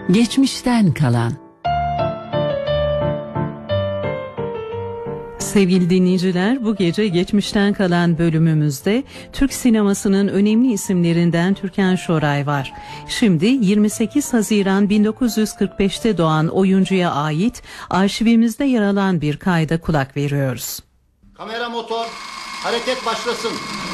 Geçmişten kalan. Sevgili dinleyiciler, bu gece geçmişten kalan bölümümüzde Türk sinemasının önemli isimlerinden Türkan Şoray var. Şimdi 28 Haziran 1945'te doğan oyuncuya ait arşivimizde yer alan bir kayda kulak veriyoruz. Kamera, motor, hareket başlasın.